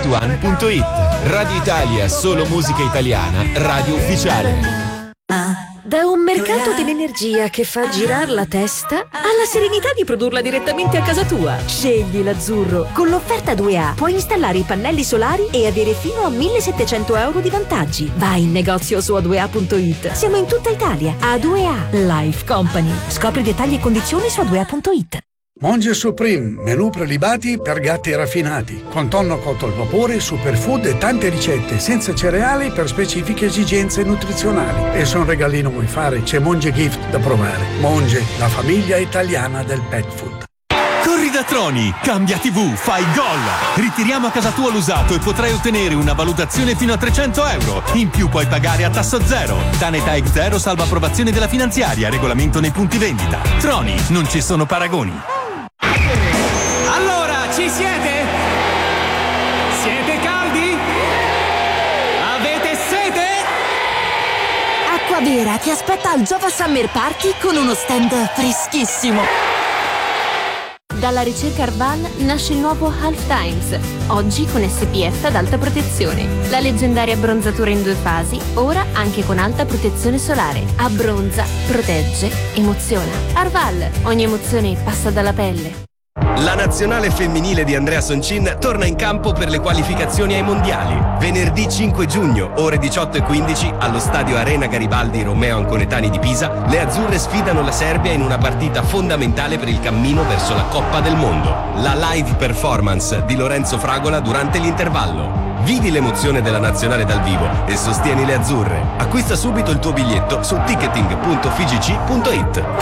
1081.it. Radio Italia, solo musica italiana, radio ufficiale. Da un mercato dell'energia che fa girare la testa alla serenità di produrla direttamente a casa tua. Scegli l'Azzurro. Con l'offerta 2A puoi installare i pannelli solari e avere fino a 1.700 euro di vantaggi. Vai in negozio su a2a.it. Siamo in tutta Italia. A2A Life Company. Scopri dettagli e condizioni su a2a.it. Monge Supreme, menù prelibati per gatti raffinati, con tonno cotto al vapore, superfood e tante ricette, senza cereali per specifiche esigenze nutrizionali. E se un regalino vuoi fare, c'è Monge Gift da provare. Monge, la famiglia italiana del pet food. Corri da Troni, cambia TV, fai gol! Ritiriamo a casa tua l'usato e potrai ottenere una valutazione fino a 300 euro. In più puoi pagare a tasso zero. Tanetag Zero salva approvazione della finanziaria, regolamento nei punti vendita. Troni, non ci sono paragoni. Allora, ci siete? Siete caldi? Avete sete? Acquavera ti aspetta al Giova Summer Party con uno stand freschissimo. Dalla ricerca Arval nasce il nuovo Half Times, oggi con SPF ad alta protezione. La leggendaria abbronzatura in 2 fasi, ora anche con alta protezione solare. Abbronza, protegge, emoziona. Arval, ogni emozione passa dalla pelle. La nazionale femminile di Andrea Soncin torna in campo per le qualificazioni ai mondiali. Venerdì 5 giugno, ore 18:15, allo stadio Arena Garibaldi Romeo Anconetani di Pisa, le azzurre sfidano la Serbia in una partita fondamentale per il cammino verso la Coppa del Mondo. La live performance di Lorenzo Fragola durante l'intervallo. Vivi l'emozione della nazionale dal vivo e sostieni le azzurre. Acquista subito il tuo biglietto su ticketing.fgc.it.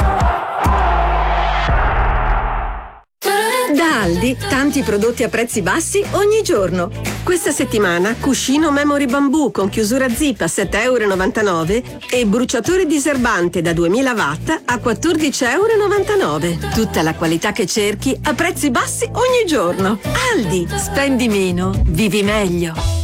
Da Aldi, tanti prodotti a prezzi bassi ogni giorno. Questa settimana cuscino Memory Bamboo con chiusura zip a 7,99 € e bruciatore diserbante da 2000 watt a 14,99 €. Tutta la qualità che cerchi a prezzi bassi ogni giorno. Aldi, spendi meno, vivi meglio.